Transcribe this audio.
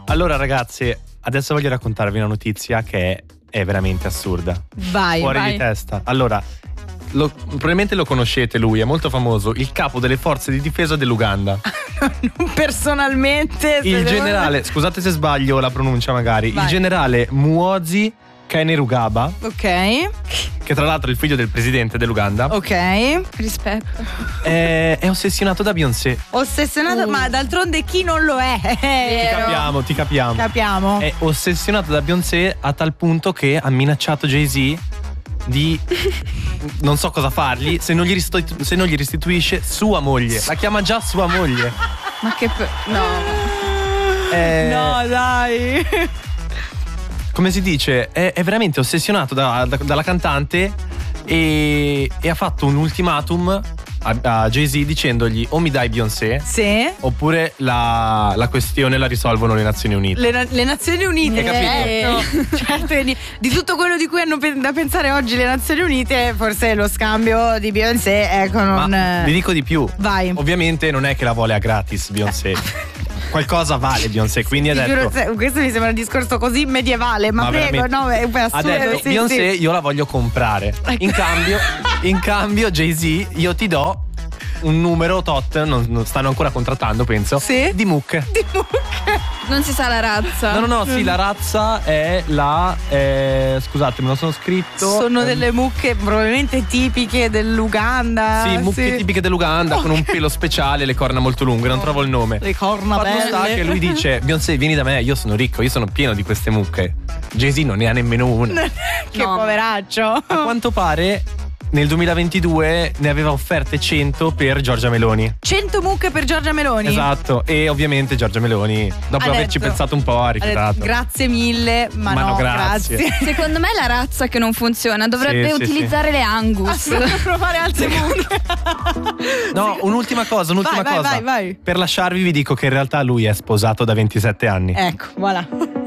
Allora ragazzi, adesso voglio raccontarvi una notizia che è veramente assurda. Vai. Fuori di testa. Allora, probabilmente lo conoscete lui, è molto famoso, il capo delle forze di difesa dell'Uganda. Personalmente. Il generale, scusate se sbaglio la pronuncia magari, Vai. il generale Muhoozi Kainerugaba, Ok. che tra l'altro è il figlio del presidente dell'Uganda, Ok. Rispetto. è ossessionato da Beyoncé. Ossessionato, ma d'altronde chi non lo è? Ti capiamo. Capiamo. È ossessionato da Beyoncé a tal punto che ha minacciato Jay-Z di non so cosa fargli se non gli restituisce sua moglie. La chiama già sua moglie. Ma che no. No, dai. Come si dice, è veramente ossessionato dalla cantante e ha fatto un ultimatum a Jay-Z dicendogli o mi dai Beyoncé Sì. oppure la questione la risolvono le Nazioni Unite. Le Nazioni Unite. Hai capito? Certo, di tutto quello di cui hanno da pensare oggi le Nazioni Unite, forse lo scambio di Beyoncé, ecco, non. Ma vi dico di più. Vai. Ovviamente non è che la vuole a gratis Beyoncé. Qualcosa vale Beyoncé, quindi ha detto. Questo mi sembra un discorso così medievale, ma prego, veramente. no, è Ha assurdo. detto Sì, Beyoncé sì. io la voglio comprare. In cambio Jay-Z io ti do un numero tot, non stanno ancora contrattando penso, Sì? di mucche. Di mucche. Non si sa la razza. No, sì, la razza è la scusate, me lo sono scritto. Sono delle mucche probabilmente tipiche dell'Uganda. Sì, mucche tipiche dell'Uganda con un pelo speciale, le corna molto lunghe, non trovo il nome. Le corna Fatto sta belle. che lui dice Beyoncé vieni da me, io sono ricco, io sono pieno di queste mucche. Jay-Z non ne ha nemmeno una. Che No. poveraccio. A quanto pare nel 2022 ne aveva offerte 100 per Giorgia Meloni. 100 mucche per Giorgia Meloni. Esatto, e ovviamente Giorgia Meloni, dopo Ha averci detto- pensato un po', ha Ha detto, rifiutato. grazie mille, ma Ma no, no, grazie. Secondo me è la razza che non funziona. Dovrebbe Sì, utilizzare le Angus. provare altre mucche. No, un'ultima cosa. Vai. Per lasciarvi vi dico che in realtà lui è sposato da 27 anni. Ecco, voilà.